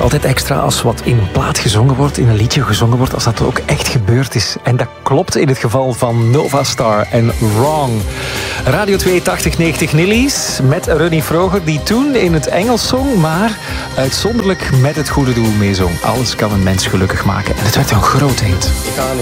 het altijd extra als wat in een plaat gezongen wordt, in een liedje gezongen wordt, als dat ook echt gebeurd is. En dat klopt in het geval van Nova Star en Wrong. Radio 2 8090 Nillies met Ronnie Vroger, die toen in het Engels zong, maar uitzonderlijk met het goede doel meezong. Alles kan een mens gelukkig maken. En het werd een grote hit.